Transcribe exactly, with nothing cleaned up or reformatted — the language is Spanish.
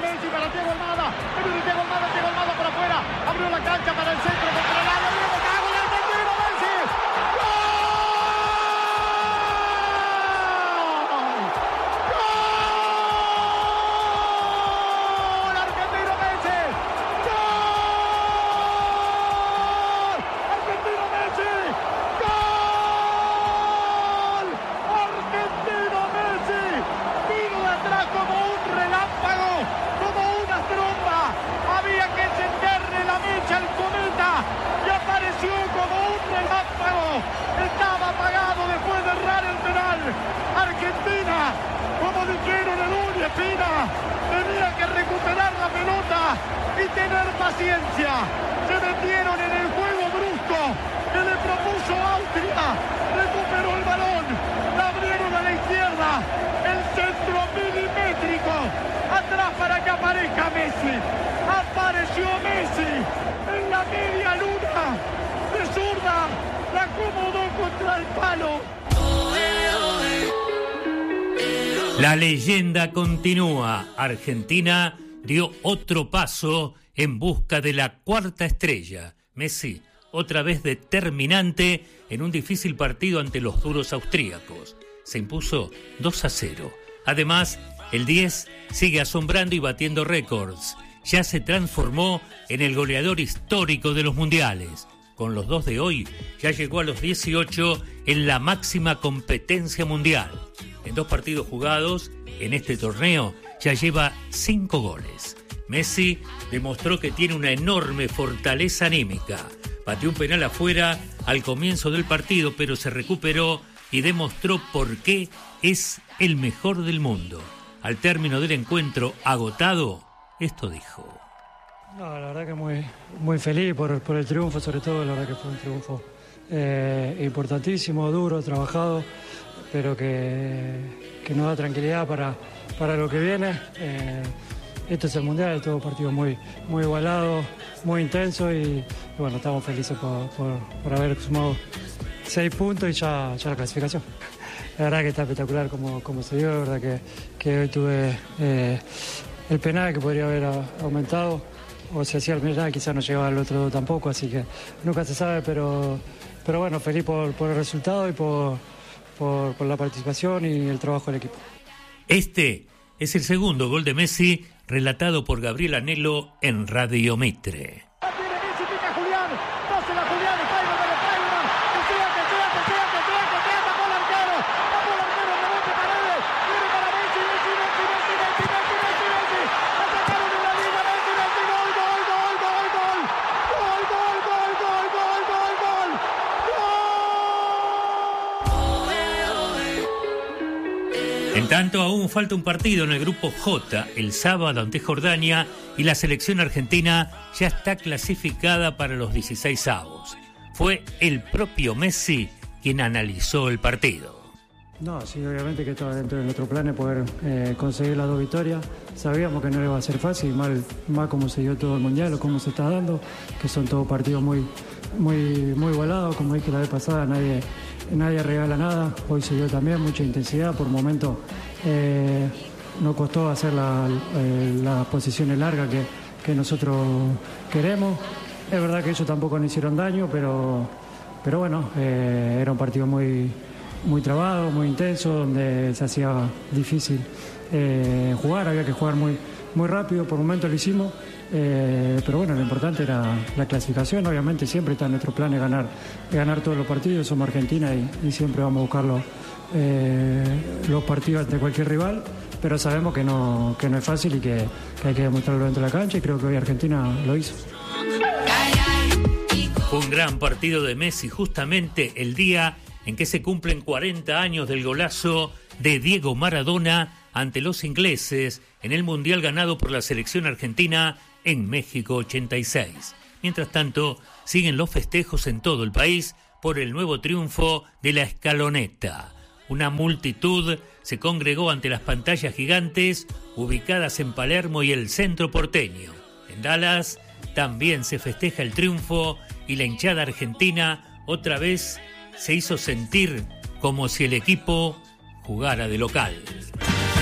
Messi para Thiago Almada. Viene Thiago Almada, Thiago Almada por afuera. Abrió la cancha para el centro contra el área. Viene Thiago, el argentino Messi. Estaba apagado después de errar el penal. Argentina, como dijeron en Uri Espina, tenía que recuperar la pelota y tener paciencia. Se metieron en el juego brusco que le propuso Austria. Recuperó el balón, la abrieron a la izquierda. El centro milimétrico. Atrás para que aparezca Messi. Apareció Messi en la media luna de zurda. La acomodó contra el palo. La leyenda continúa. Argentina dio otro paso en busca de la cuarta estrella. Messi, otra vez determinante en un difícil partido ante los duros austríacos. Se impuso dos a cero. Además, el diez sigue asombrando y batiendo récords. Ya se transformó en el goleador histórico de los mundiales. Con los dos de hoy, ya llegó a los dieciocho en la máxima competencia mundial. En dos partidos jugados, en este torneo, ya lleva cinco goles. Messi demostró que tiene una enorme fortaleza anímica. Pateó un penal afuera al comienzo del partido, pero se recuperó y demostró por qué es el mejor del mundo. Al término del encuentro agotado, esto dijo. No, la verdad que muy, muy feliz por, por el triunfo, sobre todo, la verdad que fue un triunfo eh, importantísimo, duro, trabajado, pero que, que nos da tranquilidad para, para lo que viene. Eh, esto es el Mundial, todo partido muy, muy igualado, muy intenso y, y bueno, estamos felices por, por, por haber sumado seis puntos y ya, ya la clasificación. La verdad que está espectacular como, como se dio, la verdad que, que hoy tuve eh, el penal que podría haber aumentado. O si hacía el penal, quizás no llegaba al otro tampoco, así que nunca se sabe, pero, pero bueno, feliz por, por el resultado y por, por, por la participación y el trabajo del equipo. Este es el segundo gol de Messi, relatado por Gabriel Anelo en Radio Mitre. En tanto, aún falta un partido en el grupo J, el sábado ante Jordania, y la selección argentina ya está clasificada para los dieciseisavos. Fue el propio Messi quien analizó el partido. No, sí, obviamente que estaba dentro de nuestro plan poder eh, conseguir las dos victorias. Sabíamos que no iba a ser fácil, más, más como se dio todo el Mundial o cómo se está dando, que son todos partidos muy, muy, muy igualados. Como dije la vez pasada, nadie... Nadie regala nada, hoy se dio también mucha intensidad, por momentos eh, nos costó hacer la, eh, las posiciones largas que, que nosotros queremos. Es verdad que ellos tampoco nos hicieron daño, pero, pero bueno, eh, era un partido muy, muy trabado, muy intenso, donde se hacía difícil eh, jugar, había que jugar muy, muy rápido, por momentos lo hicimos. Eh, pero bueno, lo importante era la clasificación. Obviamente siempre está en nuestro plan de ganar, de ganar todos los partidos. Somos Argentina y, y siempre vamos a buscar los, eh, los partidos ante cualquier rival, pero sabemos que no, que no es fácil y que, que hay que demostrarlo dentro de la cancha, y creo que hoy Argentina lo hizo. Fue un gran partido de Messi, justamente el día en que se cumplen cuarenta años del golazo de Diego Maradona ante los ingleses en el Mundial ganado por la selección argentina en México ochenta y seis. Mientras tanto, siguen los festejos en todo el país por el nuevo triunfo de la Escaloneta. Una multitud se congregó ante las pantallas gigantes ubicadas en Palermo y el centro porteño. En Dallas también se festeja el triunfo y la hinchada argentina otra vez se hizo sentir como si el equipo jugara de local.